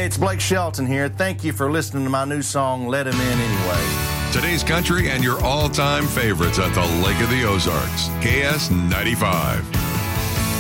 Hey, it's Blake Shelton here. Thank you for listening to my new song, Let Him In Anyway. Today's country and your all-time favorites at the Lake of the Ozarks. KS 95.